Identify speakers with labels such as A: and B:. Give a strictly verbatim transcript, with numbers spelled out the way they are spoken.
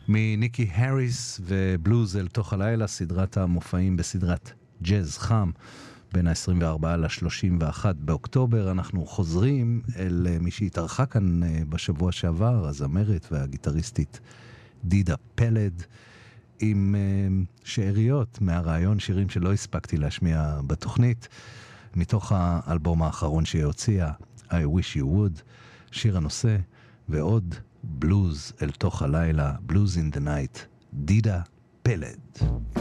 A: מניקי הריס ובלוז אל תוך הלילה, סדרת המופעים בסדרת ג'אז חם בין ה-עשרים וארבעה ל-שלושים ואחד באוקטובר. אנחנו חוזרים אל מי שהתארחה כאן בשבוע שעבר, הזמרת והגיטריסטית דידה פלד, עם שאריות מהרעיון, שירים שלא הספקתי להשמיע בתוכנית, מתוך האלבום האחרון שהיא הוציאה, I Wish You Would, שיר הנושא, ועוד בלוז אל תוך הלילה, בלוז in the night, דידה פלד.